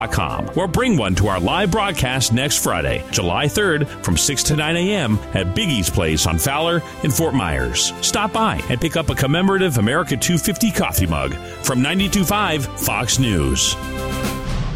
or bring one to our live broadcast next Friday, July 3rd from 6 to 9 a.m. at Biggie's Place on Fowler in Fort Myers. Stop by and pick up a commemorative America 250 coffee mug from 92.5 Fox News.